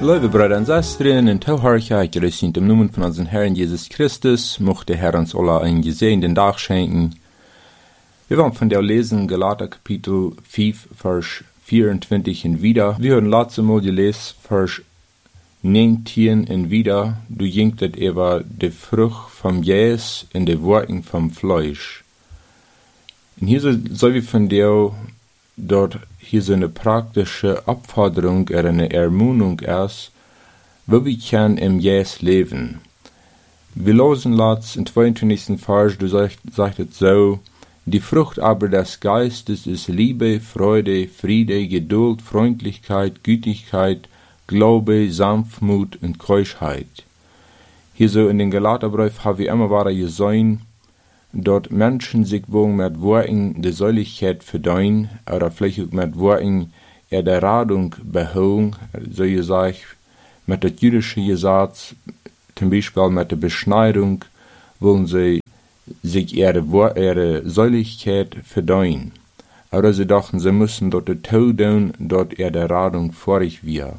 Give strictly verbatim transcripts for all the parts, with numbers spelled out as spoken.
Liebe Brüder und Schwestern, in Tauharchheit gelesen im Namen von unserem Herrn Jesus Christus, mochte Herr uns alle einen gesegneten Tag schenken. Wir wollen von der lesen Galater Kapitel fünf, Vers vierundzwanzig in wieder. Wir haben letztes Mal gelesen, Vers neunzehn in wieder. Du jingtet über die Frucht vom Jäs in die Worten vom Fleisch. Und hier soll wir von der dort hier so eine praktische Abforderung oder eine Ermahnung ist, wo wir können im Jäs leben. Wir lesen letzt im zweiundzwanzigsten Vers, du sagst, sagt es so, die Frucht aber des Geistes ist Liebe, Freude, Friede, Geduld, Freundlichkeit, Gütigkeit, Glaube, Sanftmut und Keuschheit. Hier so in den Galaterbrief haben wir immer weiter gesehen, dort Menschen sich wohl mit Worten der Säuligkeit verdienen, oder vielleicht auch mit Worten er der Radung beholen, so gesagt, mit der jüdischen Gesetz, zum Beispiel mit der Beschneidung, wollen sie sich ihre, ihre Säuligkeit verdienen. Oder sie dachten, sie müssen dort den Tod tun, dort er der Radung vorig wir.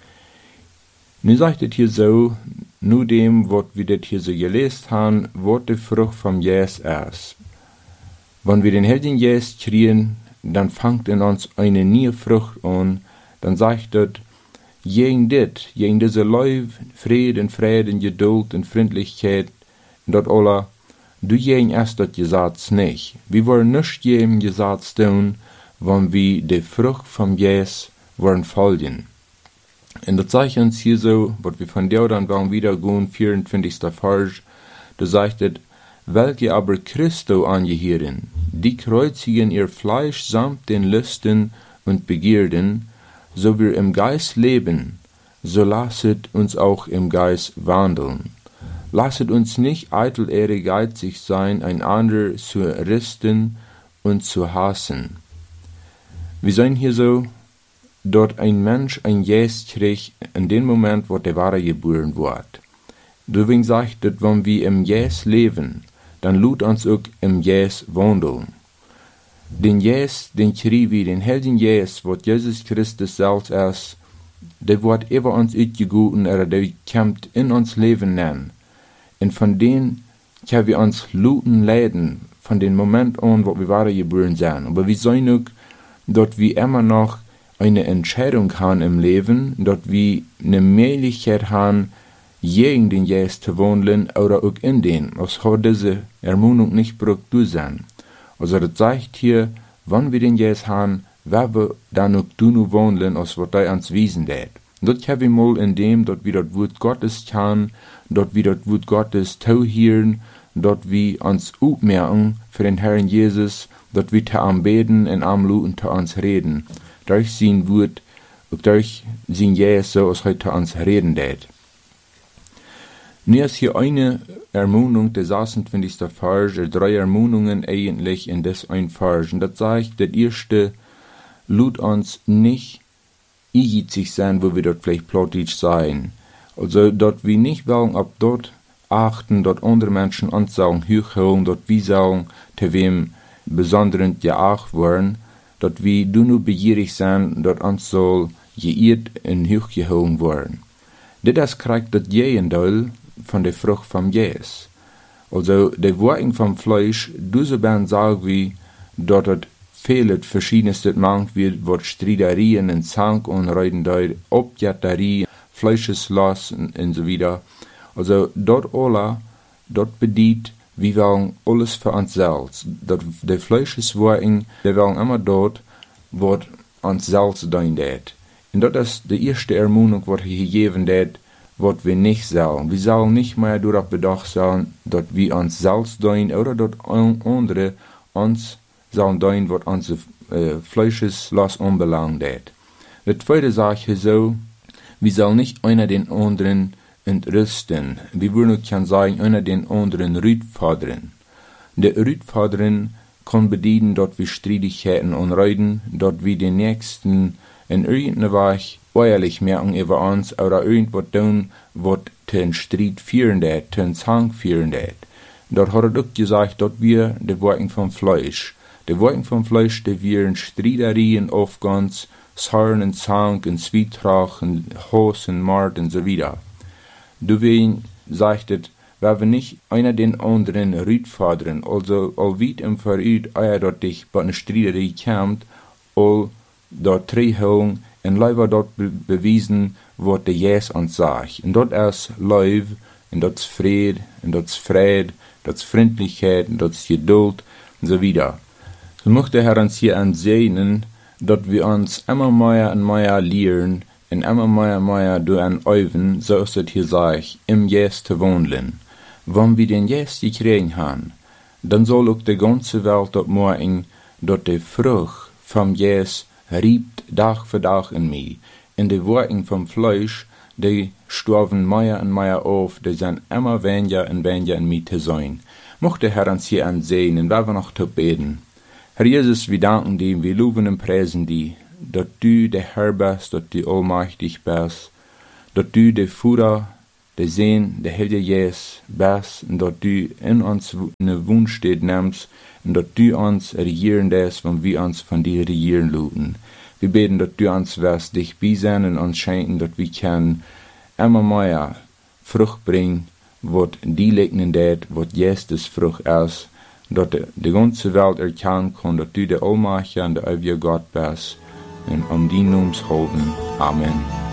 Nun sagt es hier so, nur dem, was wir das hier so gelesen haben, wird die Frucht vom Jäs erst. Wenn wir den Heiligen Jäs kriegen, dann fängt in uns eine neue Frucht an, dann sagt es, gegen dit, gegen diese Leib, Frieden, Frieden, Geduld und Freundlichkeit, dort alle, du gegen erst das Gesetz nicht. Wir wollen nicht jedem Gesetz tun, wenn wir die Frucht vom Jäs wollen folgen. Und das zeigt uns hier so, was wir von der dann wollen wieder gehen, vierundzwanzigster Vers, da sagt es, welche aber Christo angehören, die kreuzigen ihr Fleisch samt den Lüsten und Begierden, so wir im Geist leben, so lasset uns auch im Geist wandeln. Lasset uns nicht eitel ehrgeizig sein, einander zu risten und zu hassen. Wir sehen hier so, dort ein Mensch ein Jäs kriegt, in dem Moment, wo der Wahre geboren wird. Deswegen sagt es, wenn wir im Jäs leben, dann lut uns auch im Jäs wandeln. Den Jäs, den kriegen wir, den Heiligen Jäs, wo Jesus Christus selbst ist, der wird über uns ausgegoten, oder der kommt in uns Leben nennen. Und von denen können wir uns luten leiden, von dem Moment an, wo wir Wahre geboren sind. Aber wir sollen auch, dort wir immer noch eine Entscheidung haben im Leben, dort wir eine Möglichkeit haben, gegen den Jäs zu wandeln oder auch in den. Es hat diese Ermahnung nicht braucht zu sein. Also das sagt hier, wenn wir den Jäs haben, werden wir dann auch tun wandeln, als was er uns wiesen wird. Das haben wir mal in dem, dort wir das Wort Gottes kann, dort wir das Wort Gottes zuhören, dort wir uns aufmerken für den Herrn Jesus, dort wir zu anbeten und anluten zu uns reden. Durch sein Wort, und durch sein Jäs, so als heute uns reden wird. Nun ist hier eine Ermahnung, der sechsundzwanzigste Vers, drei Ermahnungen eigentlich in das ein Vers. Und das sagt, das erste, lud uns nicht egoistisch sein, wo wir dort vielleicht plötzlich sein. Also, dort wir nicht wollen, ob dort achten, dort andere Menschen uns sagen, hochholen, dort wir sagen, zu wem besonderen geacht werden, dort wir du nur begierig sein, dort uns soll geirrt und hochgehoben werden. Das kriegt das Gegenteil von der Frucht vom Jäs. Also, der Worten vom Fleisch, du so ben sagen wie, dort es fehlet verschiedenste Mang wird, wird Streiterien und Zank und Reudendei, Objetterie, Fleischeslass und, und so wieder. Also, dort alle, dort bedient, wir wollen alles für uns selbst. Dort, der Fleischesworten, wir wollen immer dort, wo uns selbst dein det. Und das ist die erste Ermahnung, die hier gegeben wird, was wir nicht sollen. Wir sollen nicht mehr darauf bedacht sein, dass wir uns selbst dein oder dass andere uns sollen dein, was unsere äh, Fleischeslass anbelangt hat. Die zweite Sache ist so, wir sollen nicht einer den anderen entrüsten. Wir würden auch sagen, einer den anderen rütfordern. Der rütfordern kann bedienen, dort wir Streitigkeiten anreiten, dort wir den Nächsten in irgendeiner Weise ehrlich merken über uns oder irgendwas tun, was den Streit führen wird, den Zank führen wird. Dort hat er auch gesagt, dort wir die Worten vom Fleisch. Die Worten vom Fleisch, die wir in Streiterien aufgehen, Zorn und Zank und Zwietracht und Hass und Mord und so wieder. Du wen sagtet, wer wir nicht einer den anderen rütfadern, also all weit im Verüt, euer dort dich bei einer Striederei kämmt, all dort Trehung und leider dort be bewiesen, wat de Jes ans sagt. Und dort ist Leib, und dort ist Fried, und dort ist Fried, dort ist Freundlichkeit, und dort ist Geduld, und so wieder. So möchte Herr uns hier ansehen, dass wir uns immer mehr und mehr lernen, und immer mehr und mehr durch ein Öven, so ist es hier sagt, im Jes zu wohnen. Wenn wir den Jes gekriegt haben, dann soll auch die ganze Welt dort morgen, dort die Frucht vom Jes riebt Tag für Tag in mir. In de Worten vom Fleisch, die storven mehr und mehr auf, die sind immer weniger und weniger in mir zu sein. Mochte Herr uns hier ansehen, und wir noch zu beten. Herr Jesus, wir danken dir, wir loben und preisen dir, dass du der Herr bist, dass du allmächtig bist, dass du der Führer, der Sehn, der Heilige Jesus bist, und dass du in uns eine Wunschstätte nimmst, und dass du uns regieren lässt, wenn wir uns von dir regieren lassen. Wir beten, dass du uns wirst, dich beisehen und uns schenken, dass wir können immer mehr Frucht bringen, was die legnen det, was Jesus Frucht ist, dass die ganze Welt erkennen kann, dass du der Allmächtige und der ewige Gott bist, und um die Namens hoben. Amen.